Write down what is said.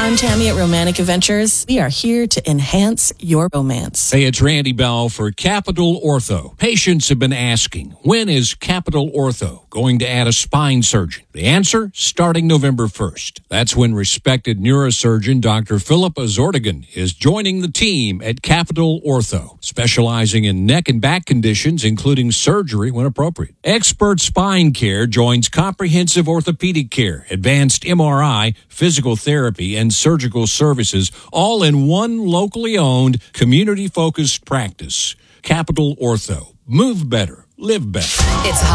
I'm Tammy at Romantic Adventures. We are here to enhance your romance. Hey, it's Randy Bell for Capital Ortho. Patients have been asking, when is Capital Ortho going to add a spine surgeon? The answer, starting November 1st. That's when respected neurosurgeon Dr. Philip Azordigan is joining the team at Capital Ortho, specializing in neck and back conditions, including surgery when appropriate. Expert spine care joins comprehensive orthopedic care, advanced MRI, physical therapy, and surgical services, all in one locally owned, community-focused practice. Capital Ortho. Move better. Live better. It's